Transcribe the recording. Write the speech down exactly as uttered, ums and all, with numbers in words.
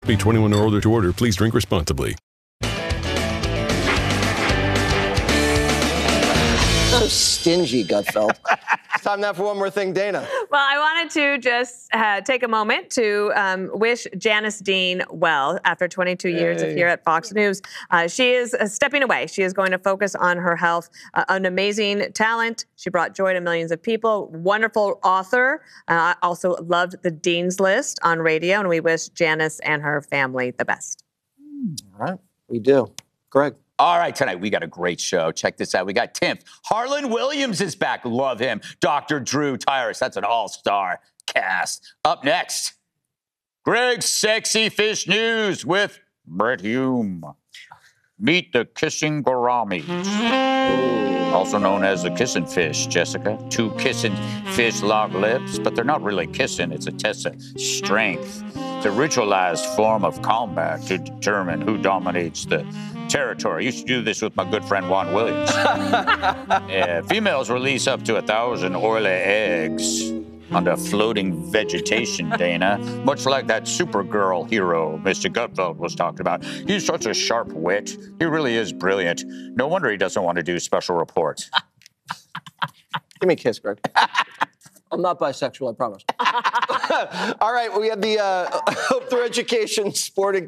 Be twenty-one or older to order. Please drink responsibly. So stingy, Gutfeld. It's time now for one more thing, Dana. Well, I wanted to just uh, take a moment to um, wish Janice Dean well after twenty-two years Hey. here at Fox News. Uh, she is uh, stepping away. She is going to focus on her health. Uh, an amazing talent. She brought joy to millions of people. Wonderful author. Uh, I also loved the Dean's List on radio, and we wish Janice and her family the best. All right, we do. Greg. All right, tonight we got a great show. Check this out. We got Timph. Harlan Williams is back. Love him. Doctor Drew Tyrus. That's an all-star cast. Up next, Greg's Sexy Fish News with Brett Hume. Meet the kissing gourami, also known as the kissing fish, Jessica. Two kissing fish lock lips, but they're not really kissing. It's a test of strength. It's a ritualized form of combat to determine who dominates the territory. I used to do this with my good friend Juan Williams. uh, females release up to a thousand oily eggs under floating vegetation, Dana, much like that Supergirl hero Mister Gutfeld was talking about. He's such a sharp wit. He really is brilliant. No wonder he doesn't want to do special reports. Give me a kiss, Greg. I'm not bisexual, I promise. All right, we have the uh, Hope Through Education Sporting